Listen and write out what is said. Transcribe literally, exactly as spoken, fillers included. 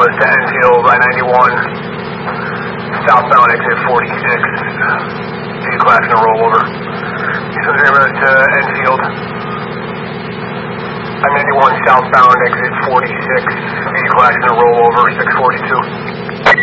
was to Enfield, I ninety-one, southbound exit forty-six, C-Class and a rollover. Houston River to Enfield, I ninety-one, southbound exit forty-six, C-Class and a rollover, six forty-two.